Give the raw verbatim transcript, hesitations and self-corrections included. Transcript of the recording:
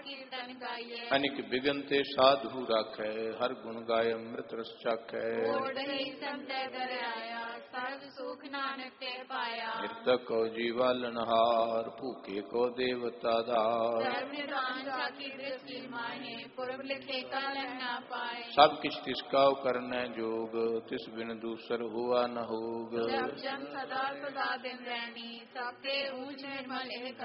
कीर्तन गाइए। अनिक बिगन ते साधु राखै, हर गुण गाय अमृत रस चाखै। ओढ़हि संतय घर आया, सर्व सुख नानक ते पाया। मृतक को जीवालनहार, भूखे को देवता दार। धर्म निधान साकी दृष्टि माहे, पुरब लिखे का लहना पाए। सब किछ तिसका करनै जोग, तिस बिन दूसर हुआ न होग। जब जम सदा सदा दिन रहनी, सबके ऊंच निर्मल एक